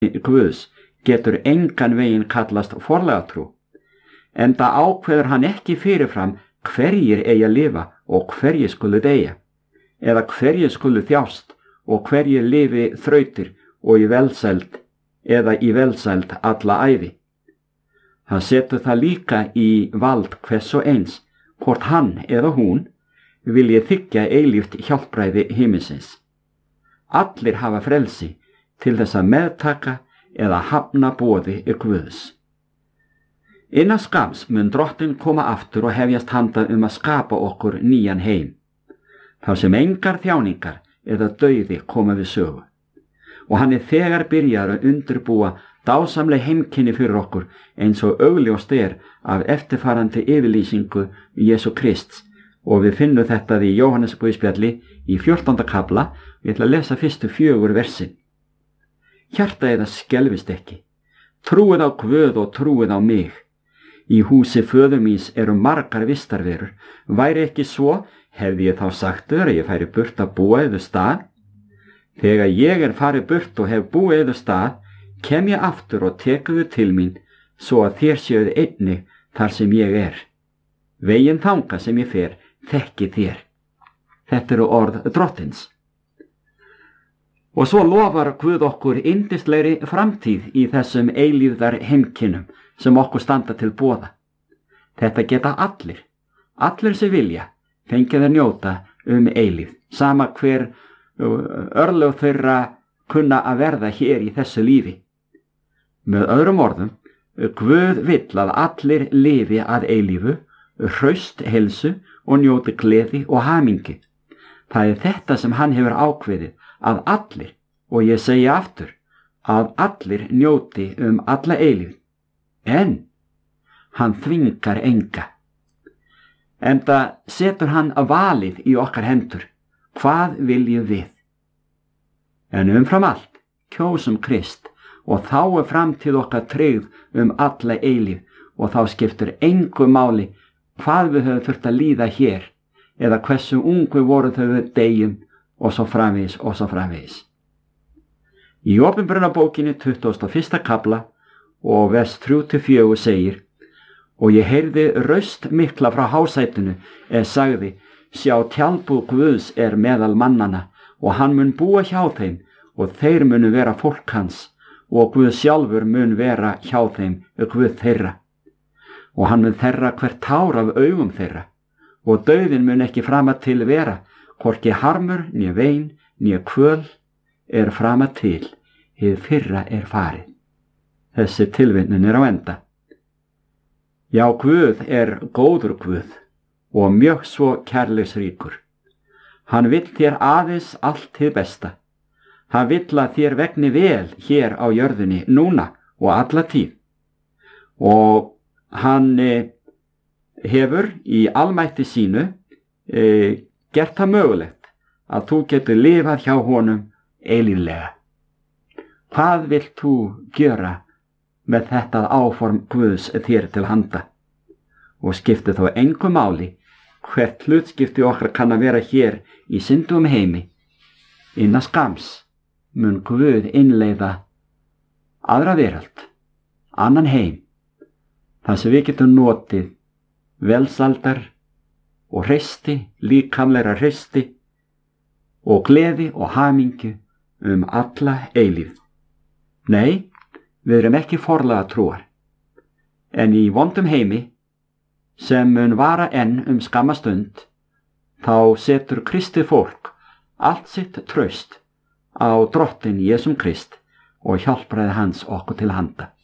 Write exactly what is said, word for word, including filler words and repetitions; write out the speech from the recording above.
Guðs getur engan veginn kallast forlægatrú, enda ákveður hann ekki fyrirfram hverjir eigi að lifa og hverjir skulu deyja, eða hverjir skulu þjást og hverjir lifi þrautir og í velsæld eða í velsæld alla ævi. Hann setur það líka í vald hvers og eins, hvort hann eða hún vilji þiggja eilíft hjálpræði himinsins. Allir hafa frelsi til þess að meðtaka eða hafna boði Guðs. Innan skams mun Drottinn koma aftur og hefjast handa um að skapa okkur nýjan heim, þar sem engar þjáningar eða dauði koma við sögu. Og hann er þegar byrjar að undirbúa dásamleg heimkynni fyrir okkur eins og augljóst er af eftirfarandi yfirlýsingu Jesú Krists, og við finnum þetta í Jóhannesarguðspjalli í fjórtánda kafla. Við ætla að lesa fyrstu fjögur versin. Hjarta eða skelfist ekki, trúið á Guð og trúið á mig. Í húsi föður míns eru margar vistarverur, væri ekki svo, hefði ég þá sagt þér að ég færi burt að búa yður stað. Þegar ég er farið burt og hef búið yður stað, kem ég aftur og tekuðu til mín, svo að þér séuð einnig þar sem ég er. Veginn þanga sem ég fer, þekki þér. Þetta eru orð Drottins. Og svo lofar Guð okkur yndislegri framtíð í þessum eilífðar heimkynnum sem okkur standa til boða. Þetta geta allir, allir sem vilja, fengið að njóta um eilífð, sama hver örlög þeirra kunna að verða hér í þessu lífi. Með öðrum orðum, Guð vill að allir lifi að eilífu, hraust heilsu og njóti gleði og hamingju. Það er þetta sem hann hefur ákveðið, að allir, og ég segi aftur, að allir njóti um alla eilífð. En hann þvingar enga. Enda setur hann valið í okkar hendur. Hvað viljum við? En umfram allt, kjósum Krist, og þá er framtíð okkar tryggð um alla eilífð, og þá skiptir engu máli hvað við höfum þurft að líða hér, eða hversu ungu voru þau við deyjum, og svo framvegis og svo framvegis. Í Opinberunarbókinni tuttugasta og fyrsta kafla og vers þrjú til fjögur segir: Og ég heyrði raust mikla frá hásætinu er sagði: Sjá, tjaldbúð Guðs er meðal mannana, og hann mun búa hjá þeim, og þeir munu vera fólk hans, og Guð sjálfur mun vera hjá þeim, Guð þeirra. Og hann mun þerra hvert tár af augum þeirra, og dauðinn mun ekki frama til vera, hvorki harmur, né vein, né kvöl er frama til, hið fyrra er farið. Þessi tilvitnun er á enda. Já, Guð er góður Guð og mjög svo kærleiksríkur. Hann vill þér aðeins allt hið besta. Hann vill að þér vegni vel hér á jörðinni núna og alla tíð. Og hann eh, hefur í almætti sínu eh, gert það mögulegt að þú getur lifað hjá honum eilíflega. Hvað vilt þú gjöra með þetta áform Guðs þér til handa? Og skipti þó engu máli hvert hlutskipti okkar kann að vera hér í syndugum heimi. Innan skams mun Guð innleiða aðra veröld, annan heim, þar sem við getum notið velsældar og hreysti, líkamlegra hreysti og gleði og hamingju um alla eilífð. Nei, við erum ekki forlega trúar, en í vondum heimi sem mun vara enn um skamma stund, þá setur kristið fólk allt sitt traust á Drottinn Jesúm Krist og hjálpræði hans okkur til handa.